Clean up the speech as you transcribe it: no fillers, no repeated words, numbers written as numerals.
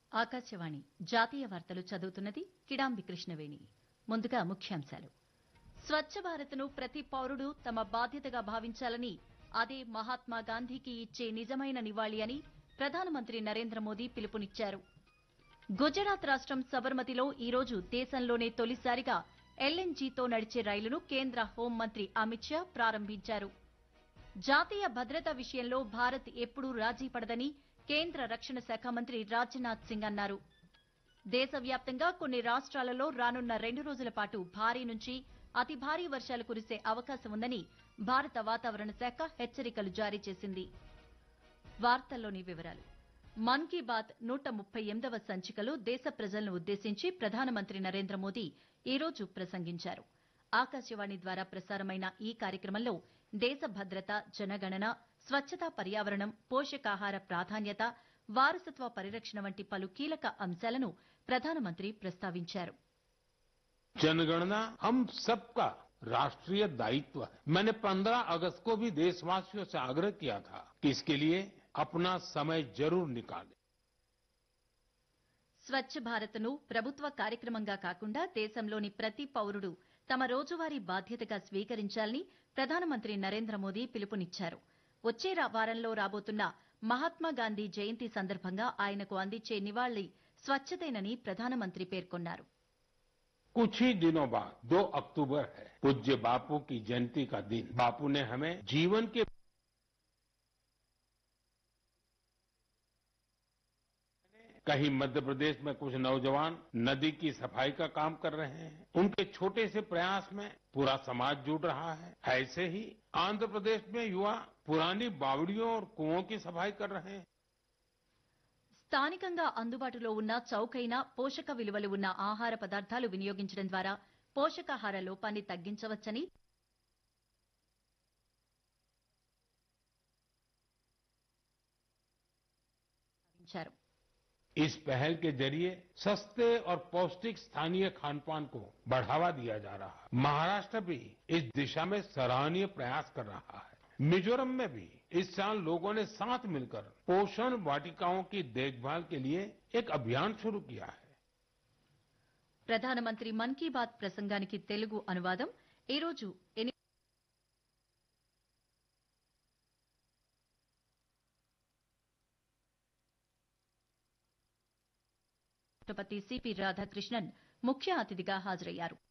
ఆకాశవాణి జాతీయ వార్తలు చదువుతున్నది కిడాంబి కృష్ణవేణి. ముందుగా ముఖ్యాంశాలు. స్వచ్ఛ భారత్ను ప్రతి పౌరుడు తమ బాధ్యతగా భావించాలని, అదే మహాత్మా గాంధీకి ఇచ్చే నిజమైన నివాళి అని ప్రధానమంత్రి నరేంద్ర మోదీ పిలుపునిచ్చారు. గుజరాత్ రాష్ట్రం సబర్మతిలో ఈరోజు దేశంలోనే తొలిసారిగా ఎల్ఎన్జీతో నడిచే రైలును కేంద్ర హోంమంత్రి అమిత్ షా ప్రారంభించారు. జాతీయ భద్రత విషయంలో భారత్ ఎప్పుడూ రాజీ పడదని కేంద్ర రక్షణ శాఖ మంత్రి రాజ్నాథ్ సింగ్ అన్నారు. దేశవ్యాప్తంగా కొన్ని రాష్ట్రాలలో రానున్న 2 రోజుల పాటు భారీ నుంచి అతి భారీ వర్షాలు కురిసే అవకాశం ఉందని భారత వాతావరణ శాఖ హెచ్చరికలు జారీ చేసింది. వార్తల్లోని వివరాలు. మన్ కీ బాత్ 138వ సంచికలో దేశ ప్రజలను ఉద్దేశించి ప్రధానమంత్రి నరేంద్ర మోదీ ఈరోజు ప్రసంగించారు. ఆకాశవాణి ద్వారా ప్రసారమైన ఈ కార్యక్రమంలో దేశ భద్రత, జనగణన, స్వచ్ఛత, పర్యావరణం, పోషకాహార ప్రాధాన్యత, వారసత్వ పరిరక్షణ వంటి పలు కీలక అంశాలను ప్రధానమంత్రి ప్రస్తావించారు. जनगणना हम सबका राष्ट्रीय दायित्व है। मैंने 15 अगस्त को भी देशवासियों से आग्रह किया था कि इसके लिए अपना समय जरूर निकालें। స్వచ్ఛ భారత్ను ప్రభుత్వ కార్యక్రమంగా కాకుండా దేశంలోని ప్రతి పౌరుడు తమ రోజువారీ బాధ్యతగా స్వీకరించాలని ప్రధానమంత్రి నరేంద్ర మోదీ పిలుపునిచ్చారు. వచ్చే వారంలో రాబోతున్న మహాత్మా గాంధీ జయంతి సందర్భంగా ఆయనకు అందించే నివాళి స్వచ్ఛతేనని ప్రధానమంత్రి పేర్కొన్నారు. कुछ ही दिनों बाद 2 अक्टूबर है, पूज्य बापू की जयंती का दिन। बापू ने हमें जीवन के कहीं मध्य प्रदेश में कुछ नौजवान नदी की सफाई का काम कर रहे हैं। उनके छोटे से प्रयास में पूरा समाज जुड़ रहा है। ऐसे ही आंध्र प्रदेश में युवा पुरानी बावड़ियों और कुओं की सफाई कर रहे हैं. స్థానికంగా అందుబాటులో ఉన్న చౌకైన పోషక విలువలు ఉన్న ఆహార పదార్థాలు వినియోగించడం ద్వారా పోషకాహార లోపాన్ని తగ్గించవచ్చని భావించారు. इस पहल के जरिए सस्ते और पौष्टिक स्थानीय खान-पान को बढ़ावा दिया जा रहा है. महाराष्ट्र भी इस दिशा में सराहनीय प्रयास कर रहा है. मिजोरम में भी इस साल लोगों ने साथ मिलकर पोषण वाटिकाओं की देखभाल के लिए एक अभियान शुरू किया है. ప్రధానమంత్రి మన్ కీ బాత్ ప్రసంగానికి తెలుగు అనువాదం ఈ రోజు రాష్ట్రపతి సిపి రాధాకృష్ణన్ ముఖ్య అతిథిగా హాజరయ్యారు.